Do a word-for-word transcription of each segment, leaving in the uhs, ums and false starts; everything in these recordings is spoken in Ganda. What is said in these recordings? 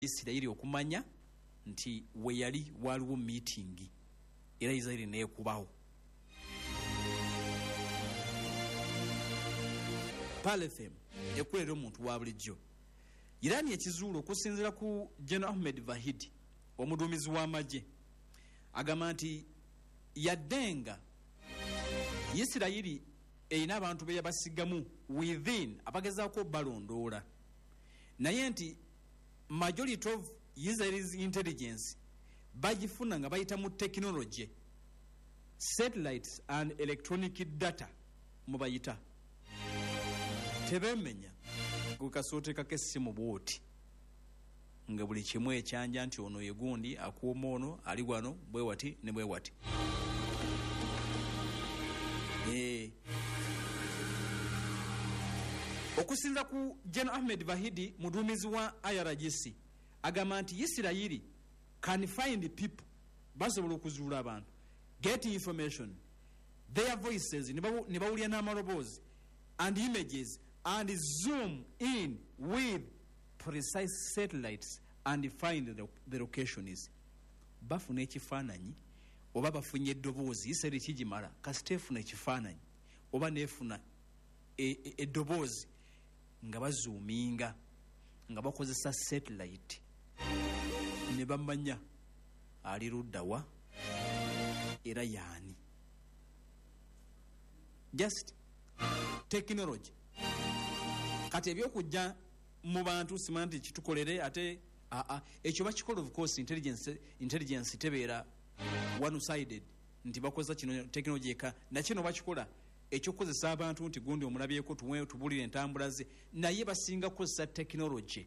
Isirayiri okumanya nti we yali waliwo meeting era Isirayiri ne kubaho. Palestine yakulera omuntu wa bulijjo. Irani ekizuulo okusinziira ku General Ahmed Vahidi omuduumizi w'amagye agamba nti yaddenga Isirayiri erina abantu be yabasigamu within abagezaako balondoola naye nti majority of Israel's intelligence bagifuna nga bayita mu technology satellites and electronic data mubayita tebemenya gukasooteeka kessimu bwoti nga buli kimu ekyanja nti ono ye gundi akuuma ono ali wano bwe wati ne bwe wati. Eh. Okusinza ku General Ahmed Vahidi muduumizi wa I R G C agamba nti Isirayiri can find people basobola okuzuula abantu get information their voices ne bawulya n'amaloboozi and images and zoom in with precise satellites and find the, the location is bafuna ekifaananyi oba bafunye eddoboozi Isirayiri kigimala kasita efuna ekifaananyi oba neefuna eddoboozi nga bazoominga nga bakozesa satellite ne bamanya ali luddawa era yaani just technology kati ebyokujja mu bantu simanti kitukolere ate aa ekyo bakikola of course intelligence intelligence tebeera one sided nti bakoza kino technology eka na kino bakikola ekyokozesa abantu nti gundi omulabyeko tuwe tubulire entambula ze naye basinga kukozesa technology.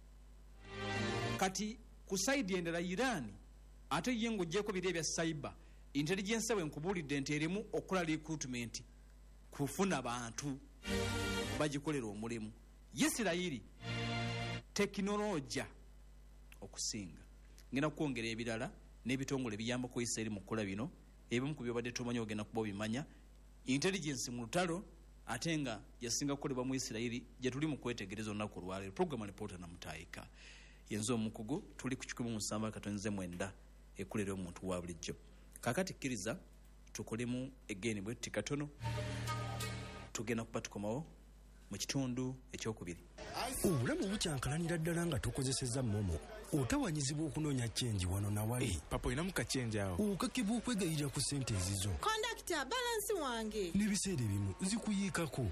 Kati ku side endala Iran ate yengo jeko bire bya cyber intelligence we nkubulidde nti erimu okola recruitment kufuna abantu bagikolera omulimu. Isirayiri technology okusinga ngena kwongera ebirala n'ebitongole biyamba ko Isirayiri mu kola bino ebimu ku byobadde tumanyi ogenda kubo bimanya intelligence mu lutalo atenga yasinga kukolebwa mu Isirayiri je tuli mu kwetegereza olunaku lwaleero. Program reporter na Mutaika yenzo omukugu tuli ku kikumi mu ssamba katonze mwenda ekulera omuntu wa bulijjo. Kakati kkiriza tukolemu again bwe tikatono tugenda kupatukomawo mu kitundu ekyokubiri. Obulamu bukyankalanira ddala nga tukozesezza momo otawanyizibwa okunoonya chenji wano na wali. Hey, papa ina muka chenji awo okakibwa okwegayirira ku ssente ezizo kondakita balansi wange n'ebiseera ebimu zikuyiikako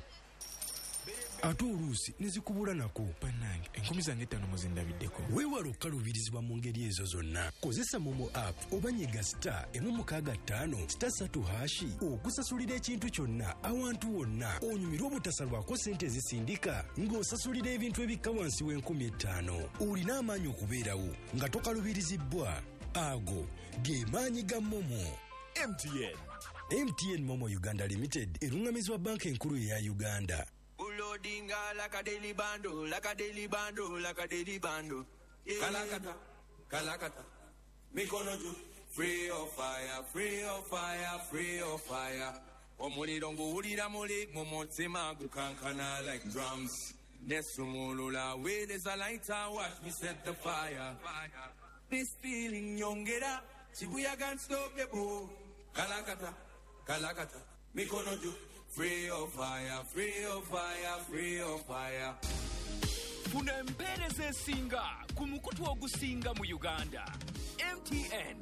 ate oluusi ne zikubula nako. Bannange enkumi zange ttaano muzindabiddeko. Weewala okukaluubirizibwa mu ngeri ezo zonna. Kozesa momo app oba nyiga star emu mukaaga ttaano star ssatu hashi okusasulira ekintu kyonna awantu wonna onyumirwa obutasalwako ssente ezisindika ng'osasulira ebintu ebikka wansi w'enkumi ettaano. Olina amaanyi okubeerawo nga tokalubirizibbwa. Ago ge maanyi ga momo. M T N M T N Momo Uganda Limited erungamizibwa banka enkulu ya Uganda. Ulodinga like a daily bando, like a daily bando, like a daily bando. Yeah. Kalakata, kalakata. Mikono ju, free of fire, free of fire, free of fire. Omuliro nguwulira muli mumutima gukankana like drums. Nesumulula where there's a lighter, watch me set the fire. This feeling nyongera, chibuya can't stop the bow. Kalakata, kalakata. Mikono ju. Free of fire, free of fire, free of fire. Funa empereza esinga ku mukutu ogusinga mu Uganda. M T N.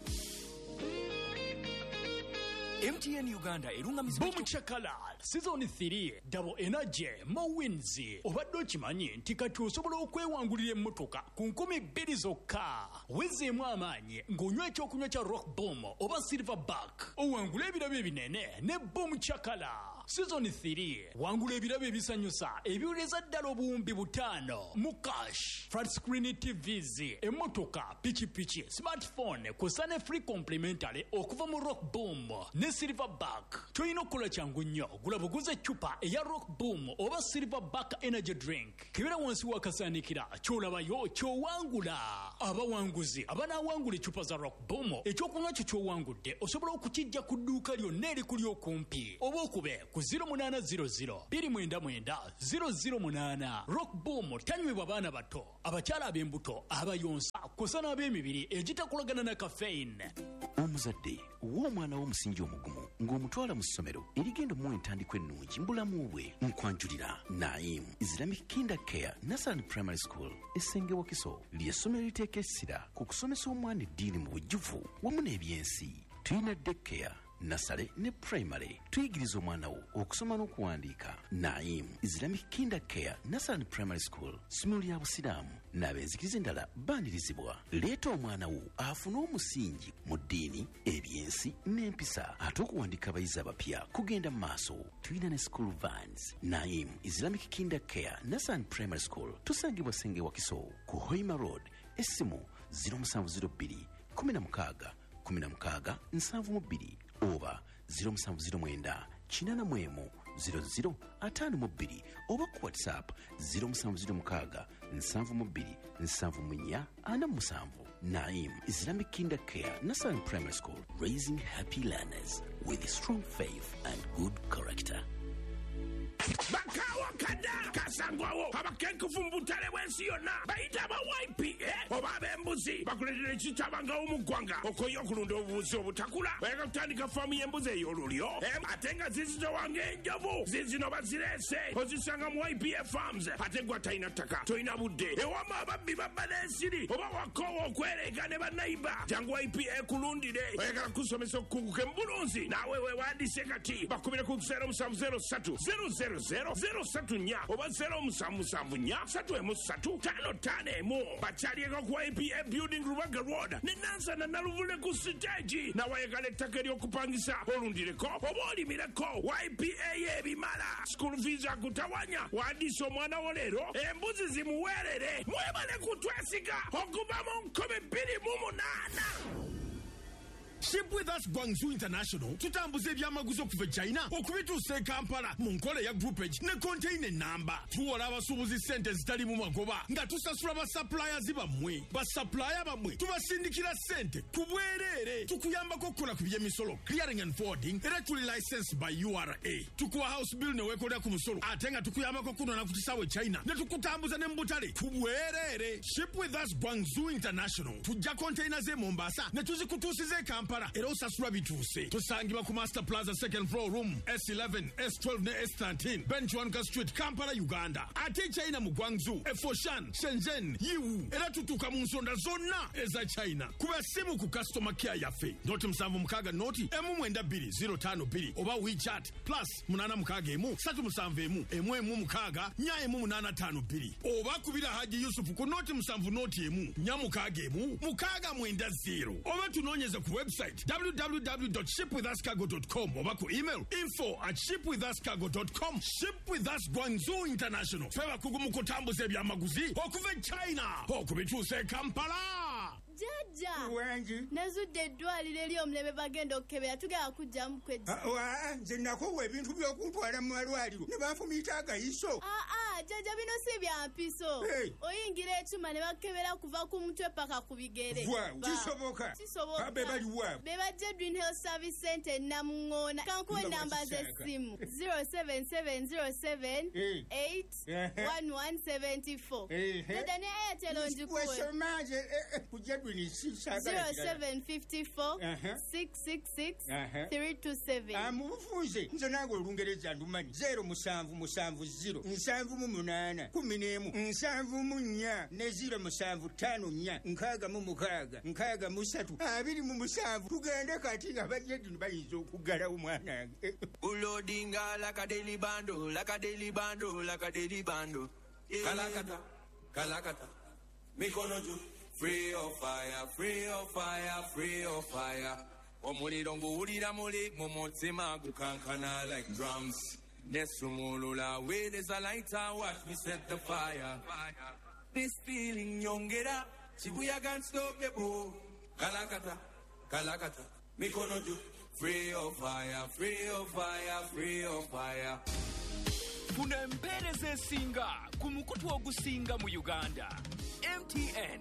M T N Uganda erungamizibwa Boom Chakala Season three Double Energy Mo Wins. Obadde okimanyi nti kati osobola okwewangulira emmotoka ku nkumi bbiri zokka. Wezeemu amaanyi ng'onywa ekyokunywa kya Rock Boom oba Silverback. Owangula ebirabo ebinene ne Boom Chakala. Season three wangula ebirabo ebisanyusa ebiwuleza ddala obuwumbi butaano mu cash. Flat screen T Vs, emmotoka, pichipichi, smartphone kw'ossa ne free complimentary okuva mu Rock Boom ne Silverback. Toyina okukola kyangu nnyo gula buguze eccupa eya Rock Boom oba Silverback energy drink. Kibera wansi wakasaanikira ky'olabayo ky'owangula. Abawanguzi abanaawangula eccupa za Rock Boom ekyokunywa kyo ky'owangudde osobola okukijja ku dduuka lyonna erikuli okumpi oba okube ku zero munana zero zero two nine nine zero zero munana. Rock Boom tanywebwa baana bato, abakyala ab'embuto, abayonsa, kusa n'ab'emibiri egitakolagana na caffeine. Omuzadde w'omwana w'omusingi omugumu ng'omutwala mu ssomero erigenda mu entandikwa ennungi mu bulamu bwe nkwanjulira Naim Islamic Kinder Care Nursery Primary School essenge Wakiso ly'essomero liteeka essira ku kusomesa omwana eddiini mu bujjuvu wamu n'ebyensi. Tuyina daycare, nasale ne primary. Tuyigiriza omwana wo okusoma n'okuwandiika. Naim Islamic Kinder Care Nursery Primary School ssomero lya busiraamu n'abenzikiriza endala baanirizibwa. Leeta omwana wo afune omusingi mu ddiini, ebyensi n'empisa ate okuwandiika abayizi abapya kugenda mu maaso. Tuyina ne school vans. Naim Islamic Kinder Care Nursery Primary School tusangibwa Senge Wakiso ku Hoima Road. Essimu zero seven zero two kumi na mukaaga kumi na mukaaga nsanvu mu bbiri oba zero seven zero nine kinana mu emu zero zero ataano mu bbiri oba ku WhatsApp zero seven zero mukaaga nsanvu mu bbiri nsanvu mu nnya ana mu musanvu. Naim Islamic Kinder Care Nursery Primary School, raising happy learners with strong faith and good character. Bakawa kada kasangwawo abakenku fumbutale wensi yonna bayita ba Y P A oba ab'embuzi bakuletera ekitabanga omugwanga okoyo okulunda obubuzi obutakula bayaka kutandika faamu y'embuzi ey'olulyo ate nga zizitowange enjovu zizino bazirese ozisanga mu Y P A Farms ate gwa talina ttaka tolina budde ewama ababbi babba n'ensiri oba wakoowa okwereega ne bannayiba jangu Y P A kulundire oyagala kusomesa okukunguka embulunzi naawe weewandiise kati bakubire ku zero seven zero three zero zero zero zero satu nya oba zero musanvu musanvu nya satu emu satu tano tano emu bakyalieko ku Y P A Building Rubaga Road ne Nansana Naluvule ku stage nawayagala ettaka ery'okupangisa olundireko oba olimireko Y P A y'ebimala school fees akutawanya wandiisa omwana wo leero embuzi zimuweerere mwebale kutwesiga okuva mu nkumi bbiri mu munaana. Ship with us Guangzhou International tutambuza ebyamaguzi okuva China okubituusa e Kampala mu nkola ya groupage ne container number. Tuwola abasuubuzi ssente zitali mu magoba nga tusasula basuppliers bammwe. Basupplier bammwe tubasindikira ssente ku bwereere. Tukuyambako okukola ku by'emisolo clearing and forwarding era tuli licensed by U R A. Tukuwa house bill ne weekolera ku musolo ate nga tukuyambako okunona ku kisaawe China ne tukutambuza ne mu butale ku bwereere. Ship with us Guangzhou International tujja containers e Mombasa ne tuzikutuusiza e Kampala era osasula bituuse. Tusangibwa ku Master Plaza second floor room S eleven S twelve ne S thirteen Benchwanka Street Kampala Uganda. Ate China mu Guangzhou e Foshan Shenzhen Yiwu era tutuuka mu nsonda zonna eza China. Kuba simu ku customer care yaffe noti musanvu mukaaga noti emu mwenda bbiri zero tano bbiri oba WeChat plus munana mukaaga emu satu musanvu emu emu emu mukaaga nya emu munana ttaano bbiri oba kubira Haji Yusufu ku noti musanvu noti emu nya mukaaga emu mukaaga mwenda zero oba tunoonyeze ku website w w w dot ship with us cargo dot com oba ku email info at ship with us cargo dot com. Ship with us Guangzhou International feba kugumu kutambuza ebyamaguzi okuva China okubituusa e Kampala. Jaja Wangi nazudde eddwaliro eri omulebe bagenda okukebera tugenda kujjamu kwejja. Wa nze nakowa ebintu by'okuntwala mu malwaliro ne banfumiita agayiso. Aa jaja bino si bya mpiso. Oyingira ekyuma ne bakebera kuva ku mutwe paka ku bigere. Kisoboka kisoboka be bali wa be bajja Dream Health Service Center Namungoona kankuwe namba z'essimu zero seven seven zero seven eight one one seven four. Jaja ne Airtel onjikuwe zero seven five four six six six three two seven. Amufunze nze nange olungereza ndumanyi zero musanvu musanvu zero nsanvu mu munaana kumi n'emu nsanvu mu nnya ne zero musanvu ttaano nnya nkaaga mu mukaaga nkaaga mu ssatu abiri mu musanvu tugende kati nga bajjedi bayinza okuggala omwana wange. Ulodinga like a daily bando, like a daily bando, like a daily bando. Kalakata, kalakata, mikono juu. Free of fire, free of fire, free of fire. Omuliro nguwulira muli mu mutima gukankana like drums. Nesumulula where there's a lighter, watch me set the fire. This feeling yongera, Shibuya can't stop the boo. Kalakata, kalakata, mikono juu. Free of fire, free of fire, free of fire. Funa empeereza esinga ku mukutu ogusinga mu Uganda. M T N.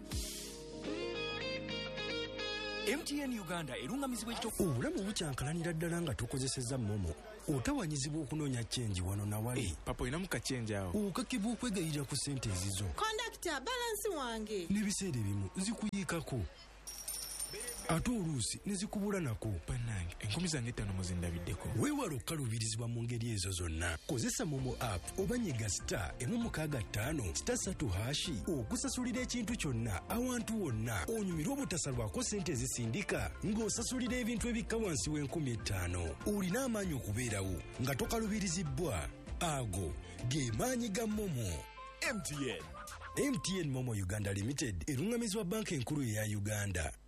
M T N Uganda erungamizibwa ekyo. Obulamu bukyankalanira ddala nga tukozesezza momo otawanyizibwa okunoonya chenji wano na wali hey, papa olinamu kachenji awo okakibwa okwegayirira ku ssente ezizo kondakita balansi wange n'ebiseera ebimu zikuyiikako ate oluusi ne zikubula nako bannange enkumi zange ettaano muzindabiddeko weewala okukaluubirizibwa mu ngeri ezo zonna kozesa momo app oba nyiga star emu mukaaga ttaano sita ssatu hashi okusasulira ekintu kyonna awantu wonna onyumirwa obutasalwako ssente ezisindika ng'osasulira ebintu ebikka wansi w'enkumi ettaano olina amaanyi okubeerawo nga tokalubirizibbwa ago ge maanyi ga momo. M T N M T N Momo Uganda Limited erungamizibwa banka enkulu eya Uganda.